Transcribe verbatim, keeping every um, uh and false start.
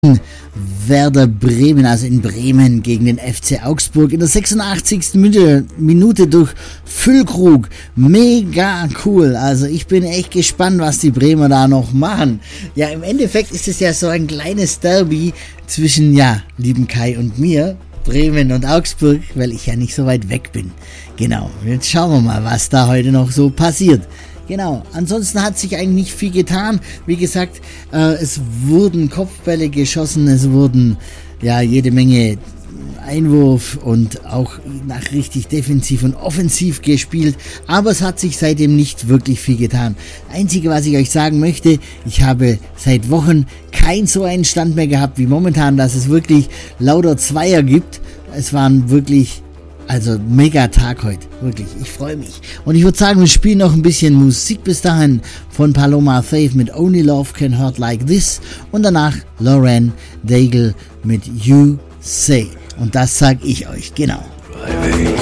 Werder Bremen, also in Bremen gegen den F C Augsburg in der sechsundachtzigsten Minute durch Füllkrug. Mega cool. Also ich bin echt gespannt, was die Bremer da noch machen. Ja, im Endeffekt ist es ja so ein kleines Derby zwischen, ja, lieben Kai und mir, Bremen und Augsburg, weil ich ja nicht so weit weg bin. Genau, jetzt schauen wir mal, was da heute noch so passiert. Genau, ansonsten hat sich eigentlich nicht viel getan. Wie gesagt, äh, es wurden Kopfbälle geschossen, es wurden ja jede Menge Einwurf und auch nach richtig defensiv und offensiv gespielt, aber es hat sich seitdem nicht wirklich viel getan. Einzige, was ich euch sagen möchte, ich habe seit Wochen kein so einen Stand mehr gehabt wie momentan, dass es wirklich lauter Zweier gibt. Es waren wirklich... Also mega Tag heute, wirklich, ich freue mich. Und ich würde sagen, wir spielen noch ein bisschen Musik bis dahin von Paloma Faith mit Only Love Can Hurt Like This und danach Lauren Daigle mit You Say. Und das sag ich euch, genau.